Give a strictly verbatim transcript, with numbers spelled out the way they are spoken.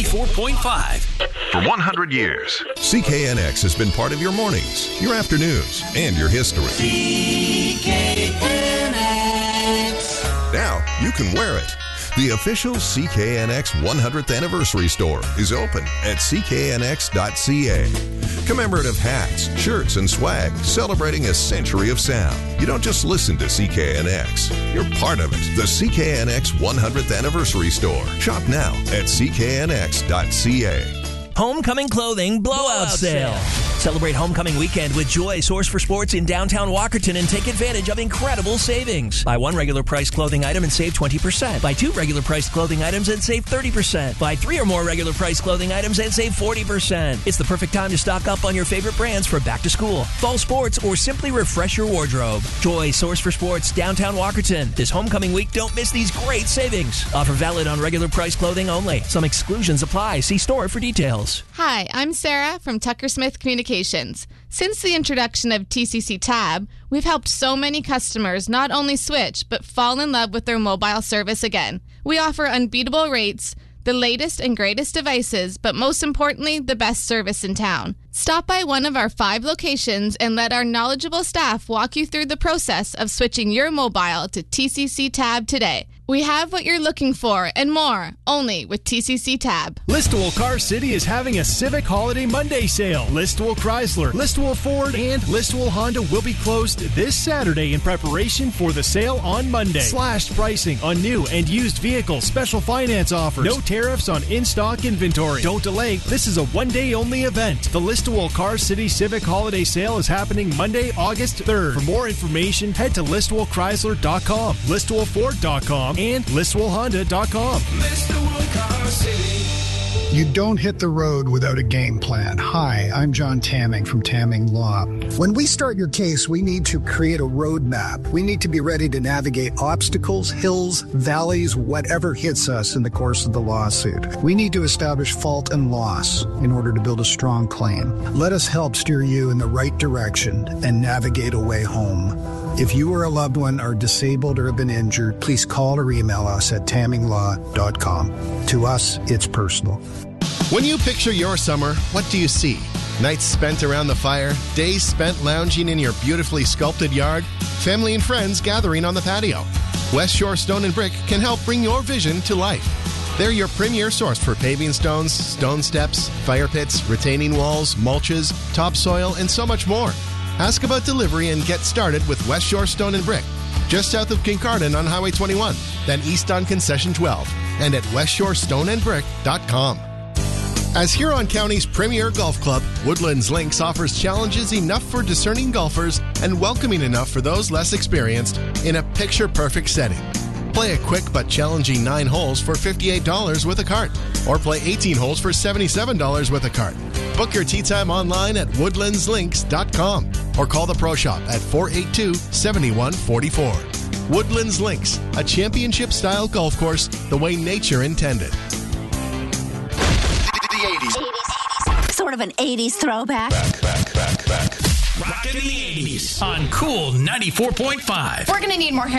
ninety-four point five. For one hundred years, C K N X has been part of your mornings, your afternoons, and your history. C K N X. Now you can wear it. The official C K N X one hundredth Anniversary Store is open at c k n x dot c a. Commemorative hats, shirts, and swag celebrating a century of sound. You don't just listen to C K N X. You're part of it. The C K N X one hundredth Anniversary Store. Shop now at c k n x dot c a. Homecoming Clothing Blowout, Blowout Sale. Sale. Celebrate Homecoming Weekend with Joy, Source for Sports in downtown Walkerton, and take advantage of incredible savings. Buy one regular price clothing item and save twenty percent. Buy two regular price clothing items and save thirty percent. Buy three or more regular price clothing items and save forty percent. It's the perfect time to stock up on your favorite brands for back to school, fall sports, or simply refresh your wardrobe. Joy, Source for Sports, downtown Walkerton. This Homecoming Week, don't miss these great savings. Offer valid on regular price clothing only. Some exclusions apply. See store for details. Hi, I'm Sarah from Tucker Smith Communications. Since the introduction of T C C Tab, we've helped so many customers not only switch, but fall in love with their mobile service again. We offer unbeatable rates, the latest and greatest devices, but most importantly, the best service in town. Stop by one of our five locations and let our knowledgeable staff walk you through the process of switching your mobile to T C C Tab today. We have what you're looking for and more, only with T C C Tab. Listowel Car City is having a Civic Holiday Monday sale. Listowel Chrysler, Listowel Ford, and Listowel Honda will be closed this Saturday in preparation for the sale on Monday. Slashed pricing on new and used vehicles, special finance offers, no tariffs on in-stock inventory. Don't delay, this is a one-day only event. The Listowel Car City Civic Holiday Sale is happening Monday, August third. For more information, head to listowel chrysler dot com, listowel ford dot com, and listowel honda dot com. Listowel Car City. You don't hit the road without a game plan. Hi, I'm John Tamming from Tamming Law. When we start your case, we need to create a roadmap. We need to be ready to navigate obstacles, hills, valleys, whatever hits us in the course of the lawsuit. We need to establish fault and loss in order to build a strong claim. Let us help steer you in the right direction and navigate a way home. If you or a loved one are disabled or have been injured, please call or email us at tamming law dot com. To us, it's personal. When you picture your summer, what do you see? Nights spent around the fire, days spent lounging in your beautifully sculpted yard, family and friends gathering on the patio. West Shore Stone and Brick can help bring your vision to life. They're your premier source for paving stones, stone steps, fire pits, retaining walls, mulches, topsoil, and so much more. Ask about delivery and get started with West Shore Stone and Brick, just south of Kincardine on Highway twenty-one, then east on Concession twelve, and at west shore stone and brick dot com. As Huron County's premier golf club, Woodlands Links offers challenges enough for discerning golfers and welcoming enough for those less experienced in a picture-perfect setting. Play a quick but challenging nine holes for fifty-eight dollars with a cart, or play eighteen holes for seventy-seven dollars with a cart. Book your tee time online at woodlands links dot com or call the Pro Shop at four eight two, seven one four four. Woodlands Links, a championship-style golf course the way nature intended. The eighties. Sort of an eighties throwback. Back, back, back, back. Rockin' in the eighties on Cool ninety-four point five. We're going to need more hair.